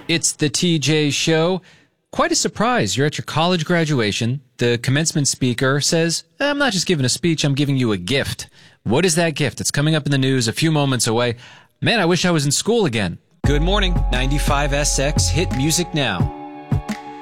It's the TJ Show. Quite a surprise. You're at your college graduation. The commencement speaker says, I'm not just giving a speech, I'm giving you a gift. What is that gift? It's coming up in the news a few moments away. Man, I wish I was in school again. Good morning, 95SX Hit Music Now.